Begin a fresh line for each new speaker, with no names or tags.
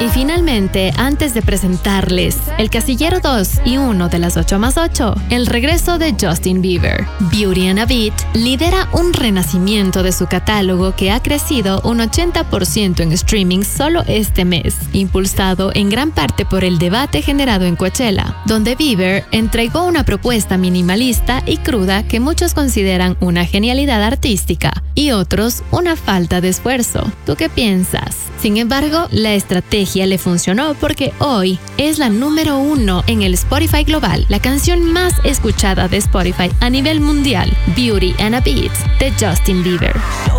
Y finalmente, antes de presentarles el casillero 2 y 1 de las 8 más 8, el regreso de Justin Bieber. Beauty and a Beat lidera un renacimiento de su catálogo que ha crecido un 80% en streaming solo este mes, impulsado en gran parte por el debate generado en Coachella, donde Bieber entregó una propuesta minimalista y cruda que muchos consideran una genialidad artística y otros una falta de esfuerzo. ¿Tú qué piensas? Sin embargo, la estrategia le funcionó porque hoy es la número 1 en el Spotify global, la canción más escuchada de Spotify a nivel mundial, Beauty and a Beat, de Justin Bieber.